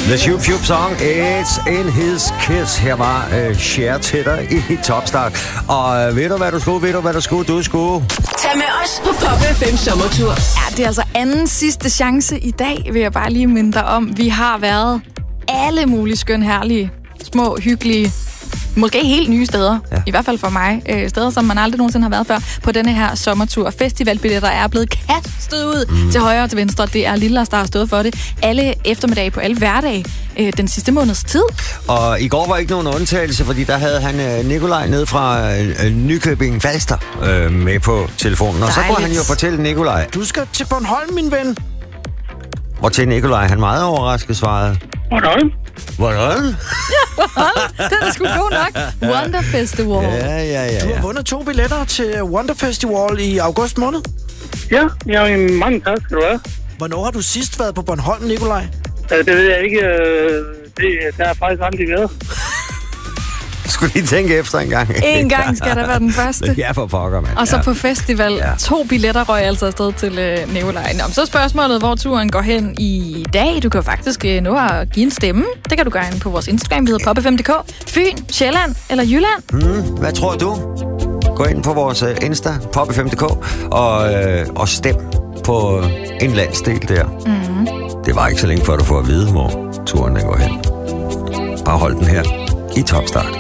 The Shoop Shoop Song, It's in His Kiss. Her var Cher til dig i Topstart. Og ved du, hvad du skulle? Du skulle tag med os på Pop FM sommertur. Ja, det er altså anden sidste chance i dag, vil jeg bare lige minde dig om. Vi har været alle mulige skøn, herlige, små, hyggelige, måske helt nye steder, i hvert fald for mig, steder, som man aldrig nogensinde har været før, på denne her sommertur. Festivalbilletter er blevet kastet ud til højre og til venstre. Det er Lillers, der har stået for det alle eftermiddage på alle hverdage den sidste måneds tid. Og i går var ikke nogen undtagelse, fordi der havde han Nikolaj ned fra Nykøbing Falster med på telefonen. Og så kunne han jo fortælle Nikolaj. Du skal til Bornholm, min ven. Hvor til Nikolaj, han meget overrasket svarede. Bornholm? Hvordan? Den er sgu god nok. Wonder Festival. Ja. Du har vundet 2 billetter til Wonder Festival i august måned. Ja, mange tak skal du have. Hvornår har du sidst været på Bornholm, Nikolaj? Det ved jeg ikke. Der er faktisk aldrig været. Skulle lige tænke efter en gang. En gang skal der være den første. Ja, for pokker, mand. Og så på festival. 2 billetter røg altså afsted til Nikolaj. Nå, så spørgsmålet, hvor turen går hen i dag. Du kan faktisk nå at give en stemme. Det kan du gøre inde på vores Instagram, vi hedder popfm.dk. Fyn, Sjælland eller Jylland? Hvad tror du? Gå ind på vores Insta, popfm.dk, og stem på en landsdel der. Det var ikke så længe før, du får at vide, hvor turen den går hen. Bare hold den her i Topstart.